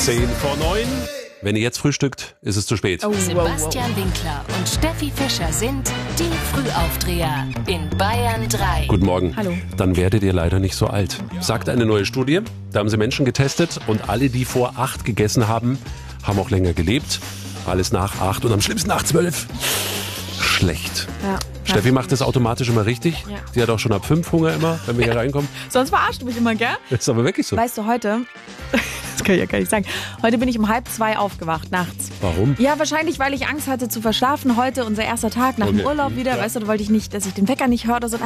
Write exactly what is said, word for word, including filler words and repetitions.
Zehn vor neun. Wenn ihr jetzt frühstückt, ist es zu spät. Oh, Sebastian Winkler und Steffi Fischer sind die Frühaufdreher in Bayern drei. Guten Morgen. Hallo. Dann werdet ihr leider nicht so alt. Sagt eine neue Studie. Da haben sie Menschen getestet und alle, die vor acht gegessen haben, haben auch länger gelebt. Alles nach acht und am schlimmsten nach zwölf. Schlecht. Ja. Steffi macht das automatisch immer richtig. Ja. Sie hat auch schon ab fünf Hunger immer, wenn wir hier reinkommen. Sonst verarscht du mich immer, gell? Das ist aber wirklich so. Weißt du, heute, das kann ich ja gar nicht sagen, heute bin ich um halb zwei aufgewacht nachts. Warum? Ja, wahrscheinlich, weil ich Angst hatte zu verschlafen. Heute unser erster Tag nach dem Okay. Urlaub wieder. Ja. Weißt du, da wollte ich nicht, dass ich den Wecker nicht höre oder so.